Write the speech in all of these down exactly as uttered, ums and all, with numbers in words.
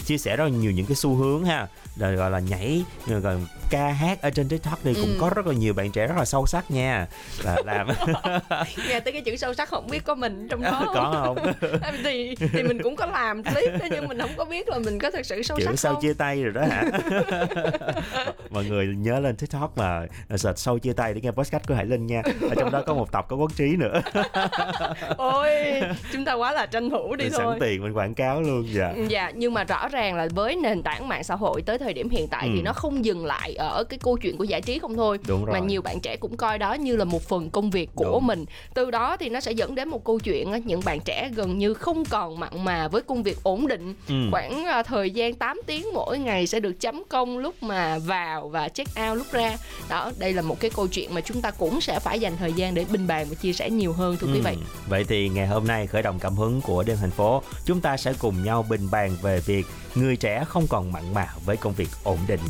chia sẻ rất là nhiều những cái xu hướng ha, rồi gọi là nhảy, rồi ca hát ở trên TikTok đi cũng ừ. có rất là nhiều bạn trẻ rất là sâu sắc nha, là làm nghe tới cái chữ sâu sắc không biết có mình trong đó không? Có không? thì thì mình cũng có làm clip đó, nhưng mình không có biết là mình có thật sự sâu kiểu sắc sau không? chia tay rồi đó hả? Mọi người nhớ lên TikTok mà search sau chia tay để nghe podcast của Hải Linh nha. Ở trong đó có một tập có Quốc Trí nữa. Ôi, chúng ta quá là tranh thủ đi mình thôi. Sẵn tiền mình quảng cáo luôn. Dạ. Dạ, nhưng mà rõ ràng là với nền tảng mạng xã hội tới thời điểm hiện tại ừ. thì nó không dừng lại ở cái câu chuyện của giải trí không thôi. Đúng rồi. Mà nhiều bạn trẻ cũng coi đó như là một phần công việc của Đúng. mình. Từ đó thì nó sẽ dẫn đến một câu chuyện những bạn trẻ gần như không còn mặn mà với công việc ổn định. Ừ. Khoảng thời gian tám tiếng mỗi ngày sẽ được chấm công lúc mà vào và check out lúc ra. Đó, đây là một cái câu chuyện mà chúng ta cũng sẽ phải dành thời gian để bình bàn và chia sẻ nhiều hơn thưa ừ. quý vị. Vậy thì ngày hôm nay khởi động cảm hứng của đêm thành phố, chúng ta sẽ cùng nhau bình bàn về việc người trẻ không còn mặn mà với công việc ổn định.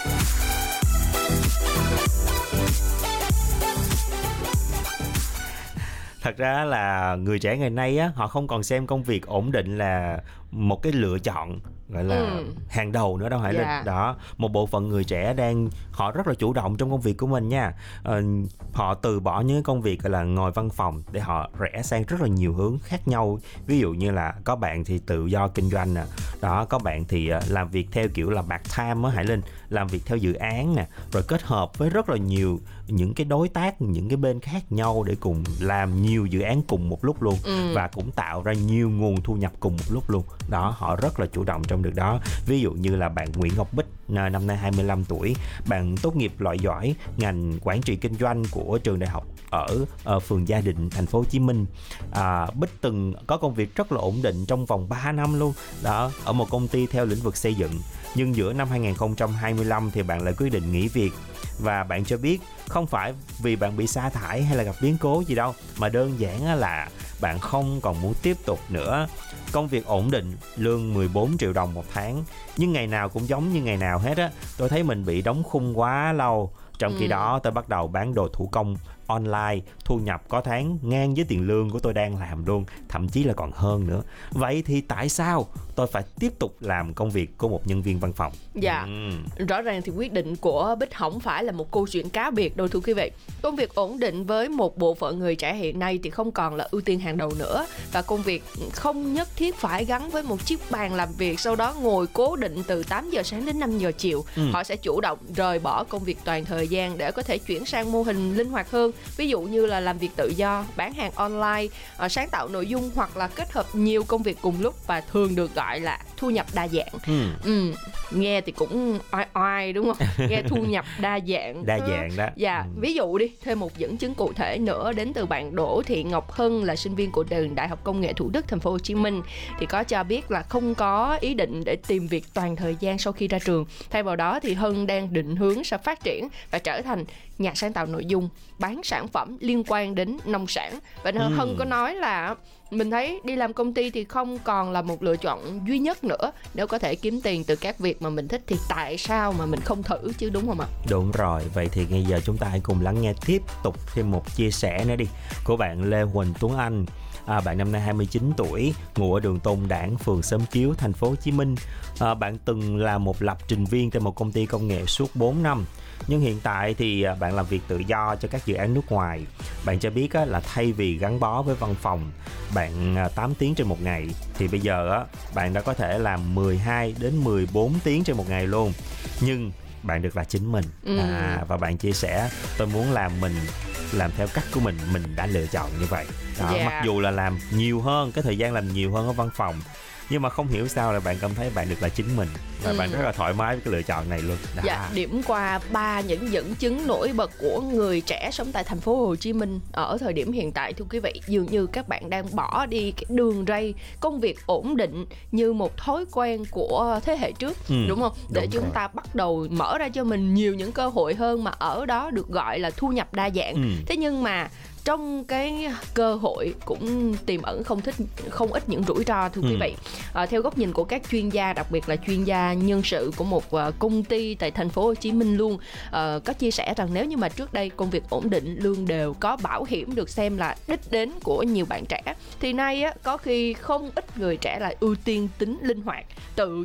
Thật ra là người trẻ ngày nay á, họ không còn xem công việc ổn định là một cái lựa chọn gọi là ừ. hàng đầu nữa đâu Hải Linh. Yeah. Đó, một bộ phận người trẻ đang họ rất là chủ động trong công việc của mình nha. Ờ, họ từ bỏ những công việc gọi là ngồi văn phòng để họ rẽ sang rất là nhiều hướng khác nhau. Ví dụ như là có bạn thì tự do kinh doanh nè, đó, có bạn thì làm việc theo kiểu là part time á Hải Linh, làm việc theo dự án nè, rồi kết hợp với rất là nhiều những cái đối tác, những cái bên khác nhau để cùng làm nhiều dự án cùng một lúc luôn. Ừ. Và cũng tạo ra nhiều nguồn thu nhập cùng một lúc luôn. Đó, họ rất là chủ động trong được đó. Ví dụ như là bạn Nguyễn Ngọc Bích, năm nay hai mươi lăm tuổi, bạn tốt nghiệp loại giỏi ngành quản trị kinh doanh của trường đại học ở, ở phường Gia Định, thành phố Hồ Chí Minh. À, Bích từng có công việc rất là ổn định trong vòng ba năm luôn đó, ở một công ty theo lĩnh vực xây dựng. Nhưng giữa năm hai không hai lăm thì bạn lại quyết định nghỉ việc. Và bạn cho biết không phải vì bạn bị sa thải hay là gặp biến cố gì đâu, mà đơn giản là bạn không còn muốn tiếp tục nữa. Công việc ổn định, lương mười bốn triệu đồng một tháng, nhưng ngày nào cũng giống như ngày nào hết á. Tôi thấy mình bị đóng khung quá lâu. Trong khi ừ. đó tôi bắt đầu bán đồ thủ công online, thu nhập có tháng ngang với tiền lương của tôi đang làm luôn, thậm chí là còn hơn nữa. Vậy thì tại sao tôi phải tiếp tục làm công việc của một nhân viên văn phòng? Dạ, ừ. rõ ràng thì quyết định của Bích không phải là một câu chuyện cá biệt đâu thưa quý vị. Công việc ổn định với một bộ phận người trẻ hiện nay thì không còn là ưu tiên hàng đầu nữa. Và công việc không nhất thiết phải gắn với một chiếc bàn làm việc, sau đó ngồi cố định từ tám giờ sáng đến năm giờ chiều. Ừ. Họ sẽ chủ động rời bỏ công việc toàn thời gian để có thể chuyển sang mô hình linh hoạt hơn. Ví dụ như là làm việc tự do, bán hàng online, sáng tạo nội dung, hoặc là kết hợp nhiều công việc cùng lúc và thường được gọi là thu nhập đa dạng. Ừ. Ừ. Nghe thì cũng oai oai đúng không? Nghe thu nhập đa dạng. Đa dạng đó. Dạ, ừ. ví dụ đi, thêm một dẫn chứng cụ thể nữa đến từ bạn Đỗ Thị Ngọc Hân, là sinh viên của trường Đại học Công nghệ Thủ Đức, thành phố Hồ Chí Minh, thì có cho biết là không có ý định để tìm việc toàn thời gian sau khi ra trường. Thay vào đó thì Hân đang định hướng sẽ phát triển và trở thành nhà sáng tạo nội dung, bán sản phẩm liên quan đến nông sản. Và ừ. Hân có nói là mình thấy đi làm công ty thì không còn là một lựa chọn duy nhất nữa. Nếu có thể kiếm tiền từ các việc mà mình thích thì tại sao mà mình không thử chứ, đúng không ạ? Đúng rồi, vậy thì bây giờ chúng ta hãy cùng lắng nghe tiếp tục thêm một chia sẻ nữa đi, của bạn Lê Huỳnh Tuấn Anh. À, bạn năm nay hai mươi chín tuổi, ngụ ở đường Tôn Đản, phường Xóm Chiếu, thành phố Hồ Chí Minh. À, bạn từng là một lập trình viên tại một công ty công nghệ suốt bốn năm. Nhưng hiện tại thì bạn làm việc tự do cho các dự án nước ngoài. Bạn cho biết là thay vì gắn bó với văn phòng bạn tám tiếng trên một ngày, thì bây giờ bạn đã có thể làm mười hai đến mười bốn tiếng trên một ngày luôn. Nhưng bạn được là chính mình. ừ. à, Và bạn chia sẻ, tôi muốn làm mình làm theo cách của mình, mình đã lựa chọn như vậy đó. Yeah. Mặc dù là làm nhiều hơn, cái thời gian làm nhiều hơn ở văn phòng, nhưng mà không hiểu sao là bạn cảm thấy bạn được là chính mình và ừ. bạn rất là thoải mái với cái lựa chọn này luôn. Đó. Dạ, điểm qua ba những dẫn chứng nổi bật của người trẻ sống tại thành phố Hồ Chí Minh ở thời điểm hiện tại thưa quý vị, dường như các bạn đang bỏ đi cái đường ray công việc ổn định như một thói quen của thế hệ trước, ừ. đúng không? Để đúng chúng rồi. ta bắt đầu mở ra cho mình nhiều những cơ hội hơn mà ở đó được gọi là thu nhập đa dạng. Ừ. Thế nhưng mà trong cái cơ hội cũng tiềm ẩn không thích không ít những rủi ro thưa ừ. quý vị. À, theo góc nhìn của các chuyên gia, đặc biệt là chuyên gia nhân sự của một uh, công ty tại thành phố Hồ Chí Minh luôn, uh, có chia sẻ rằng nếu như mà trước đây công việc ổn định, lương đều, có bảo hiểm được xem là đích đến của nhiều bạn trẻ, thì nay á, có khi không ít người trẻ lại ưu tiên tính linh hoạt, tự chủ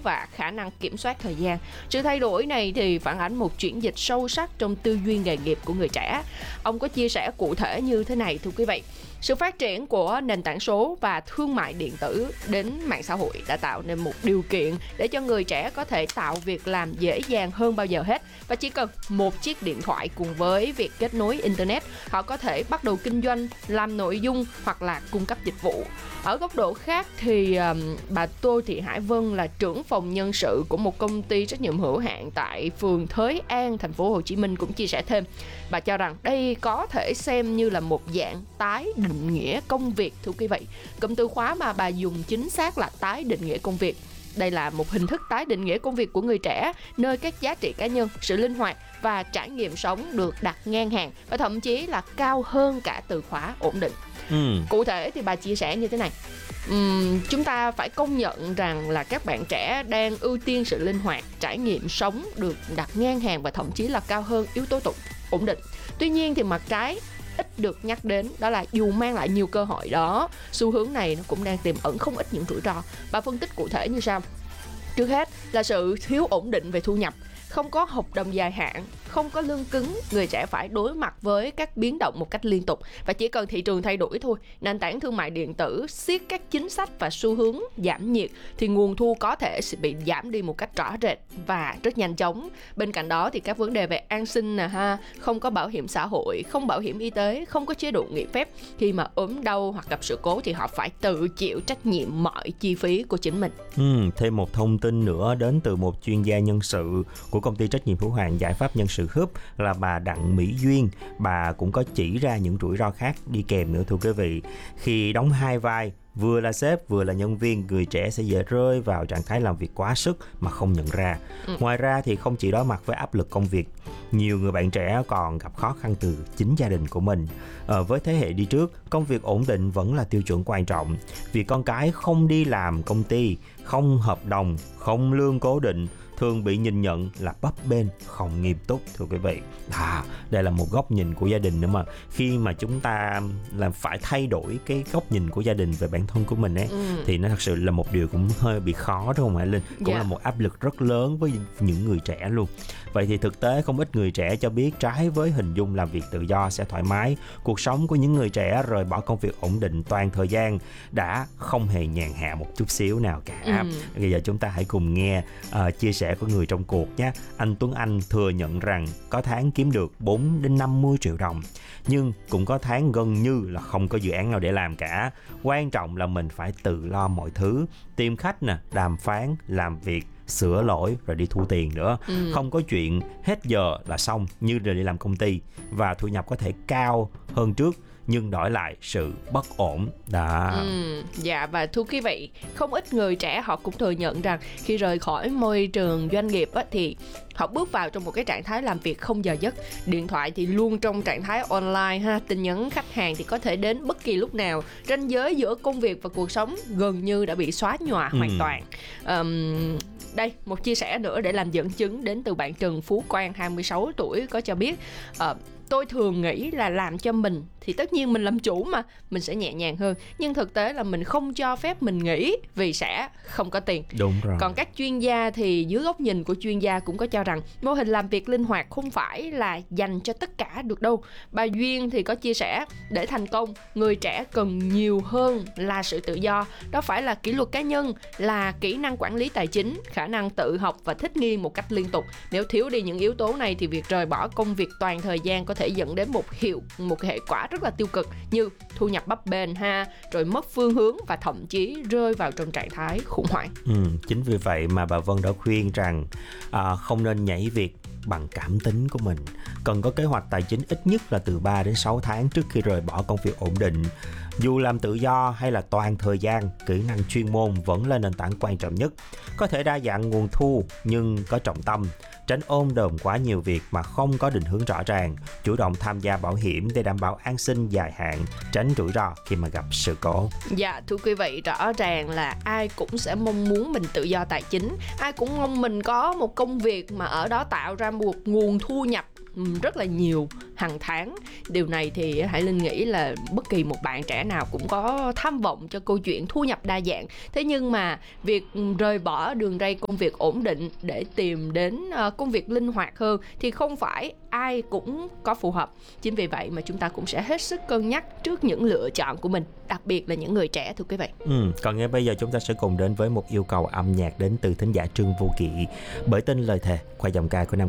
và khả năng kiểm soát thời gian. Sự thay đổi này thì phản ánh một chuyển dịch sâu sắc trong tư duy nghề nghiệp của người trẻ. Ông có chia sẻ cụ thể như thế này thưa quý vị. Sự phát triển của nền tảng số và thương mại điện tử đến mạng xã hội đã tạo nên một điều kiện để cho người trẻ có thể tạo việc làm dễ dàng hơn bao giờ hết. Và chỉ cần một chiếc điện thoại cùng với việc kết nối Internet, họ có thể bắt đầu kinh doanh, làm nội dung hoặc là cung cấp dịch vụ. Ở góc độ khác thì um, bà Tô Thị Hải Vân là trưởng phòng nhân sự của một công ty trách nhiệm hữu hạn tại phường Thới An, thành phố Hồ Chí Minh cũng chia sẻ thêm. Bà cho rằng đây có thể xem như là một dạng tái định nghĩa công việc thưa quý vị. Cụm từ khóa mà bà dùng chính xác là tái định nghĩa công việc. Đây là một hình thức tái định nghĩa công việc của người trẻ, nơi các giá trị cá nhân, sự linh hoạt và trải nghiệm sống được đặt ngang hàng và thậm chí là cao hơn cả từ khóa ổn định. Ừ. Cụ thể thì bà chia sẻ như thế này. Uhm, chúng ta phải công nhận rằng là các bạn trẻ đang ưu tiên sự linh hoạt, trải nghiệm sống được đặt ngang hàng và thậm chí là cao hơn yếu tố ổn định. Tuy nhiên thì mặt trái ít được nhắc đến đó là dù mang lại nhiều cơ hội đó, xu hướng này nó cũng đang tiềm ẩn không ít những rủi ro. Bà phân tích cụ thể như sau. Trước hết là sự thiếu ổn định về thu nhập. Không có hợp đồng dài hạn, không có lương cứng, người trẻ phải đối mặt với các biến động một cách liên tục. Và chỉ cần thị trường thay đổi thôi, nền tảng thương mại điện tử siết các chính sách và xu hướng giảm nhiệt thì nguồn thu có thể sẽ bị giảm đi một cách rõ rệt và rất nhanh chóng. Bên cạnh đó thì các vấn đề về an sinh nè ha, không có bảo hiểm xã hội, không bảo hiểm y tế, không có chế độ nghỉ phép. Khi mà ốm đau hoặc gặp sự cố thì họ phải tự chịu trách nhiệm mọi chi phí của chính mình. Ừ, thêm một thông tin nữa đến từ một chuyên gia nhân sự của công ty trách nhiệm hữu hạn Giải pháp Nhân sự Hub là bà Đặng Mỹ Duyên. Bà cũng có chỉ ra những rủi ro khác đi kèm nữa thưa quý vị. Khi đóng hai vai, vừa là sếp vừa là nhân viên, người trẻ sẽ dễ rơi vào trạng thái làm việc quá sức mà không nhận ra. Ừ. Ngoài ra thì không chỉ đối mặt với áp lực công việc, nhiều người bạn trẻ còn gặp khó khăn từ chính gia đình của mình. Ờ, với thế hệ đi trước, công việc ổn định vẫn là tiêu chuẩn quan trọng. Vì con cái không đi làm công ty, không hợp đồng, không lương cố định, thường bị nhìn nhận là bấp bênh, không nghiêm túc thưa quý vị. À, đây là một góc nhìn của gia đình nữa mà. Khi mà chúng ta làm phải thay đổi cái góc nhìn của gia đình về bản thân của mình ấy, ừ. thì nó thật sự là một điều cũng hơi bị khó đúng không Hải Linh? Cũng yeah. là một áp lực rất lớn với những người trẻ luôn. Vậy thì thực tế không ít người trẻ cho biết trái với hình dung làm việc tự do sẽ thoải mái, cuộc sống của những người trẻ rời bỏ công việc ổn định toàn thời gian đã không hề nhàn hạ một chút xíu nào cả. Ừ. Bây giờ chúng ta hãy cùng nghe uh, chia sẻ của người trong cuộc nhé. Anh Tuấn Anh thừa nhận rằng có tháng kiếm được bốn đến năm mươi triệu đồng, nhưng cũng có tháng gần như là không có dự án nào để làm cả. Quan trọng là mình phải tự lo mọi thứ, tìm khách nè, đàm phán, làm việc, sửa lỗi rồi đi thu tiền nữa. Ừ. Không có chuyện hết giờ là xong như là đi làm công ty, và thu nhập có thể cao hơn trước nhưng đổi lại sự bất ổn đó. Ừ, dạ, và thưa quý vị, không ít người trẻ họ cũng thừa nhận rằng khi rời khỏi môi trường doanh nghiệp á, thì họ bước vào trong một cái trạng thái làm việc không giờ giấc. Điện thoại thì luôn trong trạng thái online ha, tin nhắn khách hàng thì có thể đến bất kỳ lúc nào. Ranh giới giữa công việc và cuộc sống gần như đã bị xóa nhòa ừ. hoàn toàn. Um, Đây, một chia sẻ nữa để làm dẫn chứng đến từ bạn Trần Phú Quang, hai mươi sáu tuổi, có cho biết uh, tôi thường nghĩ là làm cho mình thì tất nhiên mình làm chủ mà, mình sẽ nhẹ nhàng hơn. Nhưng thực tế là mình không cho phép mình nghỉ vì sẽ không có tiền. Đúng rồi. Còn các chuyên gia thì dưới góc nhìn của chuyên gia cũng có cho rằng mô hình làm việc linh hoạt không phải là dành cho tất cả được đâu. Bà Duyên thì có chia sẻ để thành công, người trẻ cần nhiều hơn là sự tự do. Đó phải là kỷ luật cá nhân, là kỹ năng quản lý tài chính, khả năng tự học và thích nghi một cách liên tục. Nếu thiếu đi những yếu tố này thì việc rời bỏ công việc toàn thời gian có thể dẫn đến một hiệu một hệ quả rất là tiêu cực như thu nhập bấp bênh ha, rồi mất phương hướng và thậm chí rơi vào trong trạng thái khủng hoảng. Ừ, chính vì vậy mà bà Vân đã khuyên rằng à, không nên nhảy việc bằng cảm tính của mình, cần có kế hoạch tài chính ít nhất là từ ba đến sáu tháng trước khi rời bỏ công việc ổn định. Dù làm tự do hay là toàn thời gian, kỹ năng chuyên môn vẫn là nền tảng quan trọng nhất. Có thể đa dạng nguồn thu nhưng có trọng tâm, tránh ôm đồm quá nhiều việc mà không có định hướng rõ ràng, chủ động tham gia bảo hiểm để đảm bảo an sinh dài hạn, tránh rủi ro khi mà gặp sự cố. Dạ, thưa quý vị, rõ ràng là ai cũng sẽ mong muốn mình tự do tài chính, ai cũng mong mình có một công việc mà ở đó tạo ra một nguồn thu nhập rất là nhiều hàng tháng. Điều này thì Hải Linh nghĩ là bất kỳ một bạn trẻ nào cũng có tham vọng cho câu chuyện thu nhập đa dạng. Thế nhưng mà việc rời bỏ đường ray công việc ổn định để tìm đến công việc linh hoạt hơn thì không phải ai cũng có phù hợp. Chính vì vậy mà chúng ta cũng sẽ hết sức cân nhắc trước những lựa chọn của mình, đặc biệt là những người trẻ, thưa quý vị. Ừ, còn ngay bây giờ chúng ta sẽ cùng đến với một yêu cầu âm nhạc đến từ thính giả Trương Vô Kỵ, Bởi Tin Lời Thề, qua giọng ca của nam